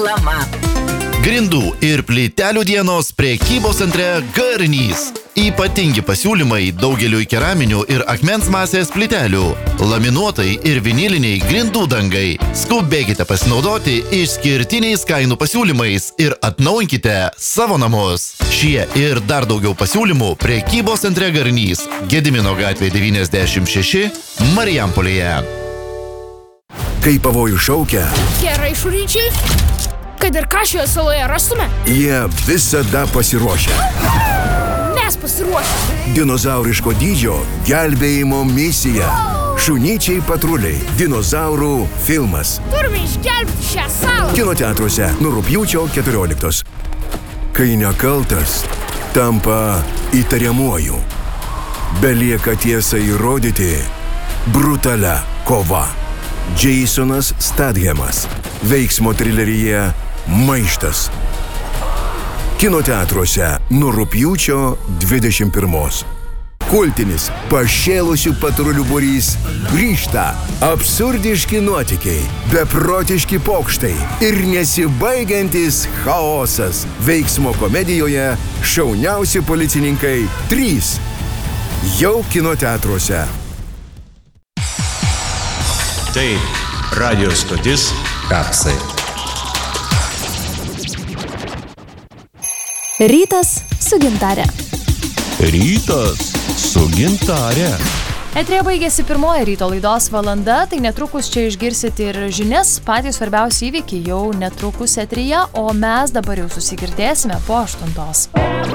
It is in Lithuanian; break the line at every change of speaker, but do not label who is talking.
reklama.
Grindų ir plytelių dienos prekybos centre Garnys. Ypatingi pasiūlymai daugeliui keraminių ir akmens masės plytelių, laminuotai ir viniliniai grindų dangai. Skubėkite pasinaudoti išskirtiniais kainų pasiūlymais ir atnaujinkite savo namus. Šie ir dar daugiau pasiūlymų prekybos centre Garnys, Gedimino gatvė 96, Marijampolėje.
Kai pavojų šaukia,
Gerai, šuryčiai, kad ir ką šioje saloje rastume,
jie visada pasiruošia.
mes pasiruošę.
Dinozauriško dydžio gelbėjimo misija. Šunyčiai patruliai. Dinozaurų filmas.
Turime išgelbėti šią salą.
Kino teatruose nuo rugpjūčio 14. Kai nekaltas tampa įtariamuoju. Belieka tiesą įrodyti brutalia kova. Jasonas Stathamas. Veiksmo trileryje Maištas. Kino teatruose nuo rugpjūčio 21. Kultinis pašėlusių patrulių būrys grįžta. Absurdiški nuotykiai, beprotiški pokštai ir nesibaigiantis chaosas. Veiksmo komedijoje Šauniausi policininkai 3. Jau kino teatruose.
Tai radio stotis Kapsai.
Rytas su Gintare.
Rytas su Gintare.
Eteryje baigėsi pirmoji ryto laidos valanda, tai netrukus čia išgirsit ir žinias, patys svarbiausi įvykiai jau netrukus eteryje, o mes dabar jau susigirdėsime po 8.